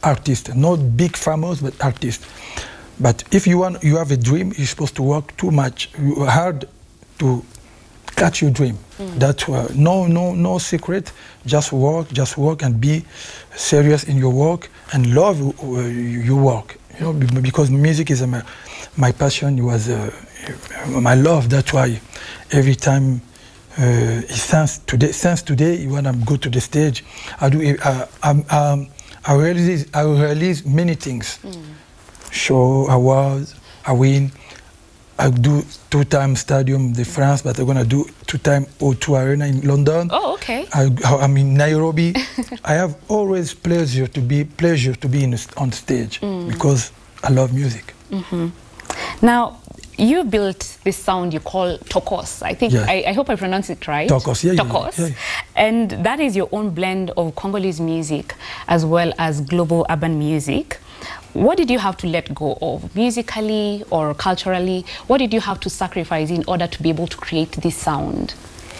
artists, not big famous, but artists. But if you have a dream, you're supposed to work too much, hard to catch your dream. That's no secret. Just work and be serious in your work and love your work. You know, because music is my passion. It was my love. That's why every time since today, when I go to the stage, I release many things. Show, awards, I win. I do 2-time Stadium de France, but I'm gonna do 2-time O2 Arena in London. Oh, okay. I'm in Nairobi. I have always pleasure to be on stage because I love music. Now, you built this sound you call Tokos. I think I hope I pronounce it right. Tokos, yeah. Tokos. Yeah. And that is your own blend of Congolese music as well as global urban music. What did you have to let go of, musically or culturally? What did you have to sacrifice in order to be able to create this sound?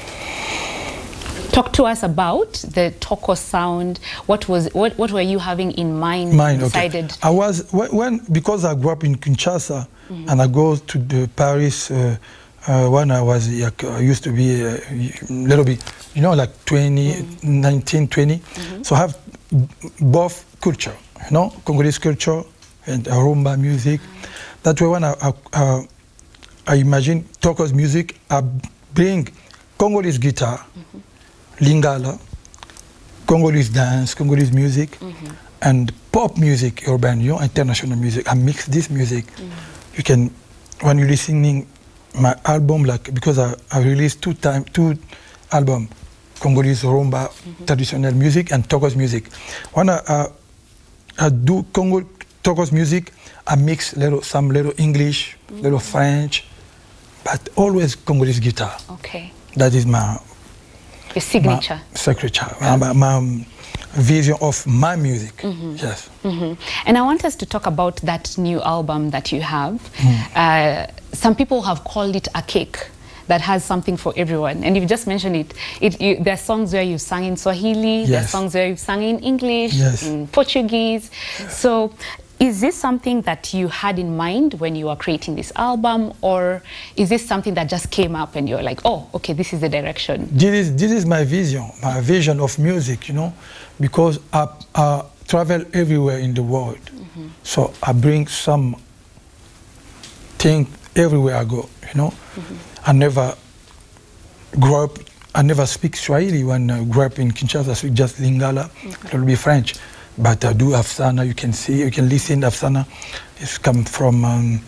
Talk to us about the Tokos sound. What were you having in mind? Decided? Okay. I was because I grew up in Kinshasa and I go to the Paris when I was I used to be a little bit, you know, like 19, 20. So I have both culture. You know, Congolese culture and rumba music. That's why when I imagine Tokos music, I bring Congolese guitar, Lingala, Congolese dance, Congolese music, and pop music, urban, you know, international music. I mix this music. You can, when you're listening my album, like because I released two albums, Congolese rumba, traditional music, and Tokos music. When I do Tokos music, I mix some little English, little French, but always Congolese guitar. Okay. That is your signature. My vision of my music. Yes. And I want us to talk about that new album that you have. Some people have called it a cake that has something for everyone. And you've just mentioned it. There are songs where you've sung in Swahili, there are songs where you've sung in English, in Portuguese. So is this something that you had in mind when you were creating this album, or is this something that just came up and you're like, oh, okay, this is the direction? This is my vision of music, you know, because I travel everywhere in the world. So I bring some thing everywhere I go, you know. I never grew up, I never speak Swahili. When I grew up in Kinshasa, I speak just Lingala, a little bit French. But I do Afsana, you can listen to Afsana. It's come from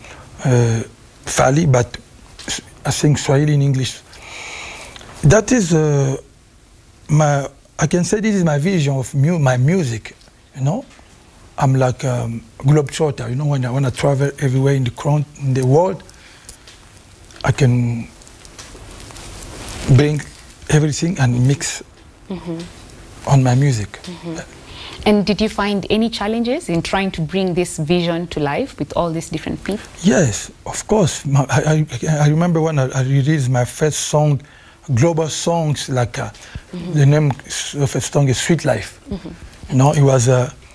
Fali, but I sing Swahili in English. That is I can say this is my vision of my music, you know. I'm like a globetrotter, you know, when I travel everywhere in the world, I can bring everything and mix on my music. And did you find any challenges in trying to bring this vision to life with all these different people? Yes, of course. I remember when I released my first song, global songs, like the name of the song is Sweet Life. You know, it was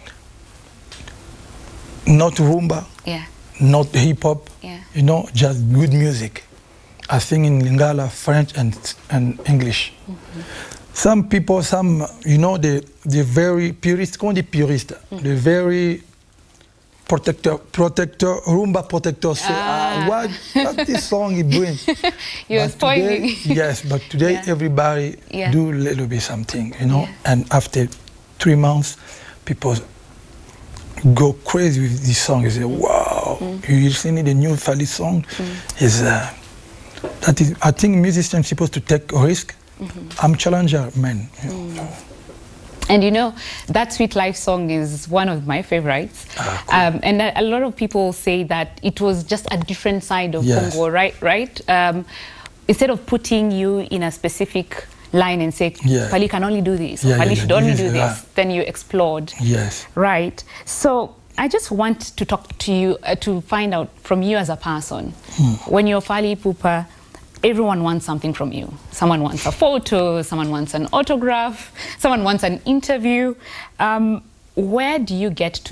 not rumba, not hip-hop, you know, just good music. I sing in Lingala, French, and English. Some people, you know, the very purist, the very protector, rumba protector say, what this song is doing? You're spoiling. Yes, but today everybody do a little bit something, you know, and after 3 months, people go crazy with this song. You say, wow, you listening to the new Fali song? That is, I think musicians are supposed to take a risk. I'm a challenger, man. And you know, that Sweet Life song is one of my favorites. Cool. And a lot of people say that it was just a different side of Congo, right? Instead of putting you in a specific line and say, Fali can only do this, or Fali should only do this, then you explored. Yes. Right. So I just want to talk to you, to find out from you as a person, when you're Fali Ipupa, everyone wants something from you. Someone wants a photo, someone wants an autograph, someone wants an interview. Where do you get to